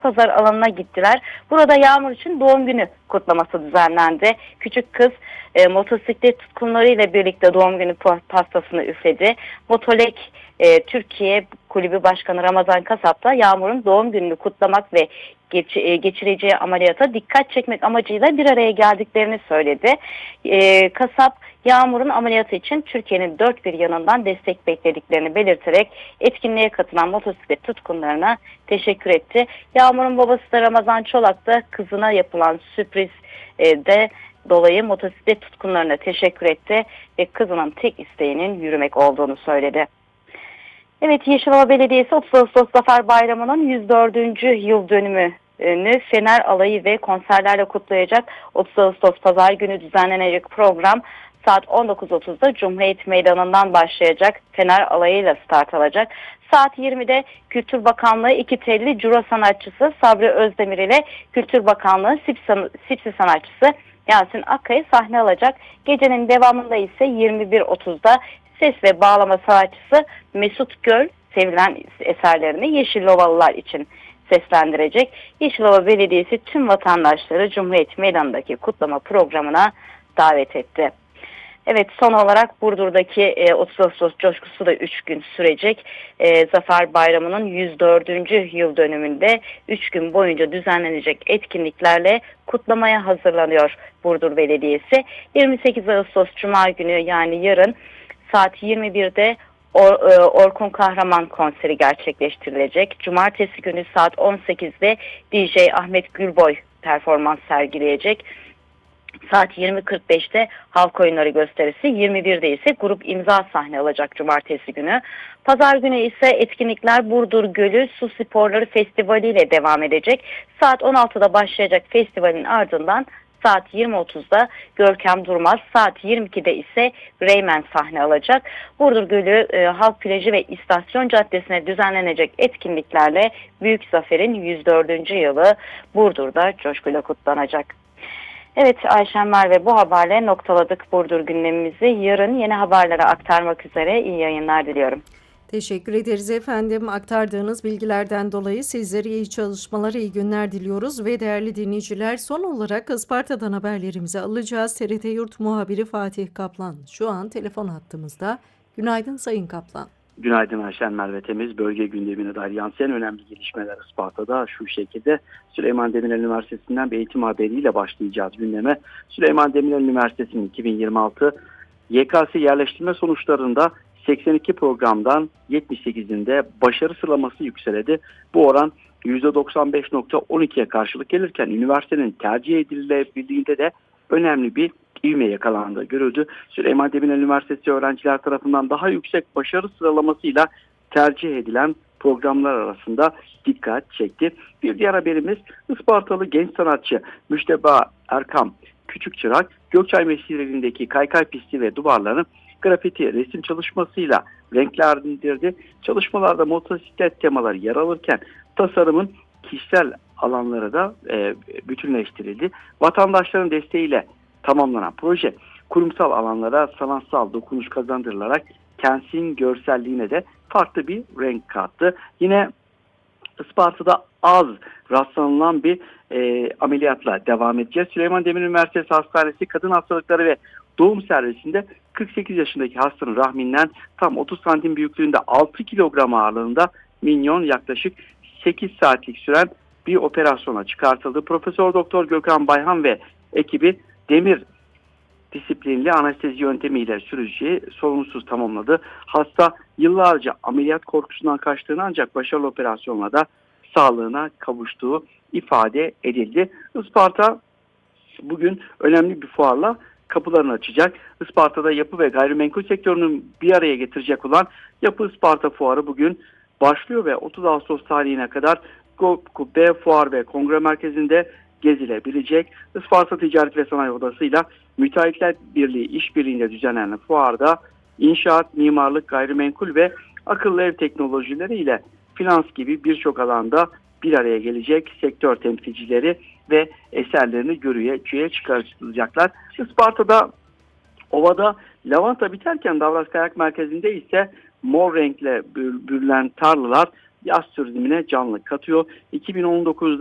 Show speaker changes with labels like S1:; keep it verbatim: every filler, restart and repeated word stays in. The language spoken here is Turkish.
S1: pazar alanına gittiler. Burada Yağmur için doğum günü kutlaması düzenlendi. Küçük kız e, motosiklet tutkunlarıyla birlikte doğum günü pastasını üfledi. Motolek e, Türkiye Kulübü Başkanı Ramazan Kasap da Yağmur'un doğum gününü kutlamak ve geç, e, geçireceği ameliyata dikkat çekmek amacıyla bir araya geldiklerini söyledi. E, Kasap, Yağmur'un ameliyatı için Türkiye'nin dört bir yanından destek beklediklerini belirterek etkinliğe katılan motosiklet tutkunlarına teşekkür etti. Yağmur'un babası da Ramazan Çolak da kızına yapılan sürpriz e, de dolayı motosiklet tutkunlarına teşekkür etti ve kızının tek isteğinin yürümek olduğunu söyledi. Evet, Yeşilova Belediyesi otuz Ağustos Zafer Bayramı'nın yüz dördüncü yıl dönümünü Fener Alayı ve konserlerle kutlayacak. otuz Ağustos Pazar günü düzenlenecek program saat on dokuz otuzda Cumhuriyet Meydanı'ndan başlayacak. Fener Alayı'yla start alacak. Saat yirmide Kültür Bakanlığı iki telli curo sanatçısı Sabri Özdemir ile Kültür Bakanlığı Sipsi sanatçısı Yasin Akkaya sahne alacak. Gecenin devamında ise yirmi bir otuzda ses ve bağlama sanatçısı Mesut Göl sevilen eserlerini Yeşillovalılar için seslendirecek. Yeşilova Belediyesi tüm vatandaşları Cumhuriyet Meydanı'ndaki kutlama programına davet etti. Evet, son olarak Burdur'daki e, otuz Ağustos coşkusu da üç gün sürecek. E, Zafer Bayramı'nın yüz dördüncü yıl dönümünde üç gün boyunca düzenlenecek etkinliklerle kutlamaya hazırlanıyor Burdur Belediyesi. yirmi sekiz Ağustos Cuma günü, yani yarın saat yirmi birde Or, Orkun Kahraman konseri gerçekleştirilecek. Cumartesi günü saat on sekizde D J Ahmet Gülboy performans sergileyecek. Saat yirmi kırk beşte halk oyunları gösterisi, yirmi birde ise grup imza sahne alacak cumartesi günü. Pazar günü ise etkinlikler Burdur Gölü Su Sporları Festivali ile devam edecek. Saat on altıda başlayacak festivalin ardından saat yirmi otuzda Görkem Durmaz, saat yirmi ikide ise Reymen sahne alacak. Burdur Gölü e, Halk Plajı ve İstasyon Caddesi'ne düzenlenecek etkinliklerle Büyük Zafer'in yüz dördüncü yılı Burdur'da coşkuyla kutlanacak. Evet Ayşen Merve, bu haberle noktaladık Burdur gündemimizi. Yarın yeni haberlere aktarmak üzere iyi yayınlar diliyorum.
S2: Teşekkür ederiz efendim. Aktardığınız bilgilerden dolayı sizlere iyi çalışmalar, iyi günler diliyoruz ve değerli dinleyiciler, son olarak Isparta'dan haberlerimizi alacağız. T R T Yurt muhabiri Fatih Kaplan şu an telefon hattımızda. Günaydın Sayın Kaplan.
S3: Günaydın Ayşen Merve Temiz. Bölge gündemine dair yansıyan önemli gelişmeler Isparta'da şu şekilde. Süleyman Demirel Üniversitesi'nden bir eğitim haberiyle başlayacağız gündeme. Süleyman Demirel Üniversitesi'nin iki bin yirmi altı Y K S yerleştirme sonuçlarında seksen iki programdan yetmiş sekizinde başarı sıralaması yükseldi. Bu oran yüzde doksan beş nokta on ikiye karşılık gelirken üniversitenin tercih edilebildiğinde de önemli bir ivme yakalandığı görüldü. Süleyman Demirel Üniversitesi öğrenciler tarafından daha yüksek başarı sıralamasıyla tercih edilen programlar arasında dikkat çekti. Bir diğer haberimiz Ispartalı genç sanatçı Müşteba Erkam Küçükçırak, Gökçay Mescidi'ndeki kaykay pisti ve duvarlarını grafiti resim çalışmasıyla renklendirdi. Çalışmalarda motosiklet temaları yer alırken tasarımın kişisel alanları da e, bütünleştirildi. Vatandaşların desteğiyle tamamlanan proje kurumsal alanlara sanatsal dokunuş kazandırılarak kentin görselliğine de farklı bir renk kattı. Yine Isparta'da az rastlanılan bir e, ameliyatla devam edeceğiz. Süleyman Demirel Üniversitesi Hastanesi Kadın Hastalıkları ve Doğum Servisinde kırk sekiz yaşındaki hastanın rahminden tam otuz santim büyüklüğünde altı kilogram ağırlığında minyon yaklaşık sekiz saatlik süren bir operasyona çıkartıldı. Profesör Doktor Gökhan Bayhan ve ekibi demir disiplinli anestezi yöntemiyle sürücüyü sorunsuz tamamladı. Hasta yıllarca ameliyat korkusundan kaçtığını ancak başarılı operasyonla da sağlığına kavuştuğu ifade edildi. Isparta bugün önemli bir fuarla kapılarını açacak. Isparta'da yapı ve gayrimenkul sektörünü bir araya getirecek olan Yapı Isparta Fuarı bugün başlıyor ve otuz Ağustos tarihine kadar Kubbe Fuar ve Kongre Merkezi'nde gezilebilecek. Isparta Ticaret ve Sanayi Odası ile Müteahhitler Birliği işbirliğinde düzenlenen fuarda inşaat, mimarlık, gayrimenkul ve akıllı ev teknolojileri ile finans gibi birçok alanda bir araya gelecek sektör temsilcileri ve eserlerini görücüye çıkartacaklar. Isparta'da ovada lavanta biterken Davras Kayak Merkezi'nde ise mor renkle bürülen tarlalar yaz turizmine canlı katıyor. iki bin on dokuzda